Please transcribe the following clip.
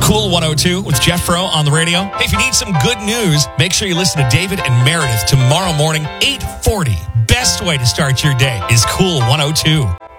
Cool 102 with Jeff Fro on the radio. Hey, if you need some good news, make sure you listen to David and Meredith tomorrow morning, 8:40. Best way to start your day is Cool 102.